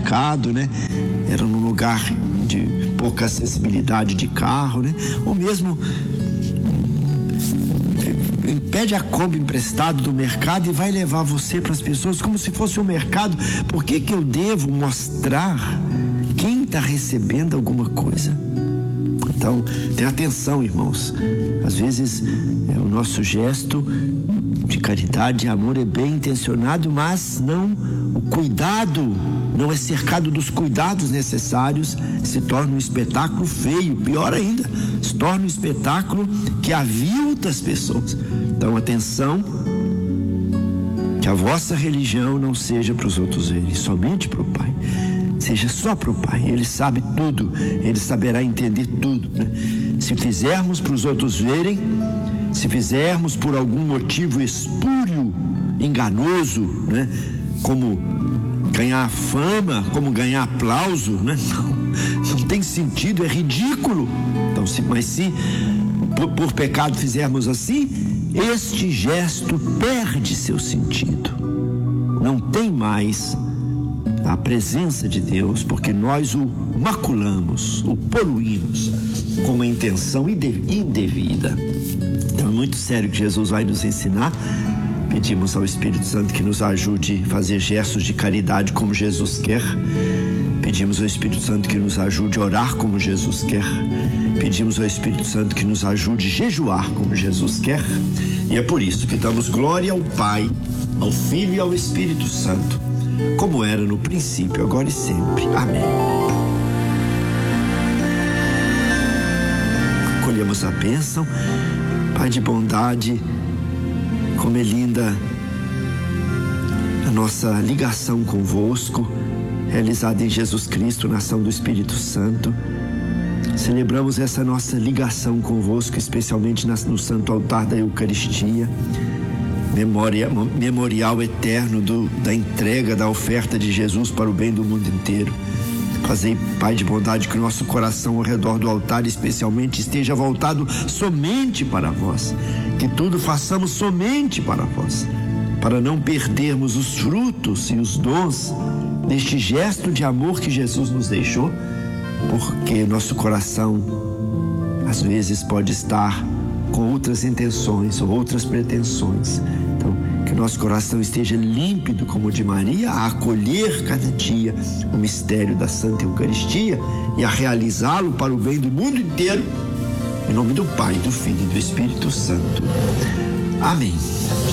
mercado, né? Era num lugar de pouca acessibilidade de carro, né? Ou mesmo pede a Kombi emprestado do mercado e vai levar você para as pessoas como se fosse um mercado. Por que eu devo mostrar quem está recebendo alguma coisa? Então, tenha atenção, irmãos. Às vezes, o nosso gesto de caridade e amor é bem intencionado, mas o cuidado não é cercado dos cuidados necessários, se torna um espetáculo feio. Pior ainda, se torna um espetáculo que avilta as pessoas. Então, atenção, que a vossa religião não seja para os outros verem, somente para o Pai. Seja só para o Pai. Ele sabe tudo, Ele saberá entender tudo, né? Se fizermos para os outros verem, se fizermos por algum motivo espúrio, enganoso, né? Como ganhar fama, como ganhar aplauso, né? Não tem sentido, é ridículo. Então, mas se por pecado fizermos assim, este gesto perde seu sentido. Não tem mais a presença de Deus, porque nós o maculamos, o poluímos com uma intenção indevida. Então é muito sério que Jesus vai nos ensinar. Pedimos ao Espírito Santo que nos ajude a fazer gestos de caridade como Jesus quer. Pedimos ao Espírito Santo que nos ajude a orar como Jesus quer. Pedimos ao Espírito Santo que nos ajude a jejuar como Jesus quer. E é por isso que damos glória ao Pai, ao Filho e ao Espírito Santo, como era no princípio, agora e sempre. Amém. Colhemos a bênção. Pai de bondade, como é linda a nossa ligação convosco, realizada em Jesus Cristo, na ação do Espírito Santo. Celebramos essa nossa ligação convosco, especialmente no santo altar da Eucaristia, memorial eterno da entrega, da oferta de Jesus para o bem do mundo inteiro. Fazei, Pai de bondade, que o nosso coração ao redor do altar especialmente esteja voltado somente para vós, que tudo façamos somente para vós, para não perdermos os frutos e os dons deste gesto de amor que Jesus nos deixou, porque nosso coração às vezes pode estar com outras intenções ou outras pretensões. Então, que o nosso coração esteja límpido como o de Maria, a acolher cada dia o mistério da Santa Eucaristia e a realizá-lo para o bem do mundo inteiro, em nome do Pai, do Filho e do Espírito Santo. Amém.